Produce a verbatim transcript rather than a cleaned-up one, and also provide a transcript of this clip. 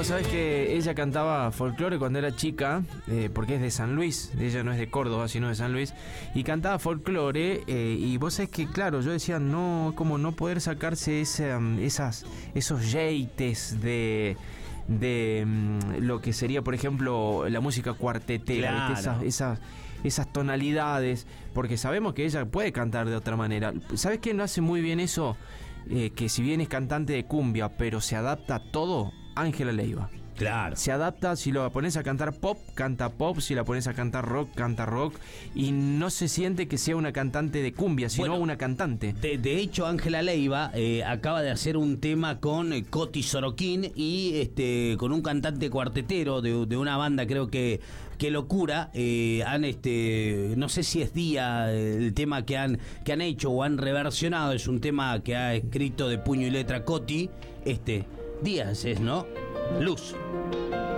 Vos sabés que ella cantaba folclore cuando era chica, eh, porque es de San Luis, ella no es de Córdoba, sino de San Luis, y cantaba folclore, eh, y vos sabés que, claro, yo decía, no, como no poder sacarse ese, um, esas, esos yeites de... de um, lo que sería, por ejemplo, la música cuartetera, Claro. ¿viste? Esas, esas, esas tonalidades, porque sabemos que ella puede cantar de otra manera. ¿Sabés quién no hace muy bien eso? Eh, que si bien es cantante de cumbia, pero se adapta a todo, Ángela Leiva. Claro. Se adapta, si lo pones a cantar pop, canta pop, si la pones a cantar rock, canta rock, y no se siente que sea una cantante de cumbia, sino Bueno, una cantante. De, de hecho, Ángela Leiva eh, acaba de hacer un tema con eh, Coti Sorokin y este con un cantante cuartetero de, de una banda, creo que Qué Locura. Eh, han este no sé si es Día eh, el tema que han que han hecho o han reversionado. Es un tema que ha escrito de puño y letra Coti. Este Días es, ¿no? Luz.